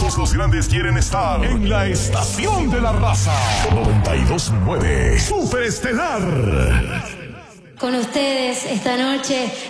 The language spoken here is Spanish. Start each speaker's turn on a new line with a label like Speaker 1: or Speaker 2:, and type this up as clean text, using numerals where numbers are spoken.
Speaker 1: Todos los grandes quieren estar en la estación de la raza. 92.9 Superestelar.
Speaker 2: Con ustedes esta noche,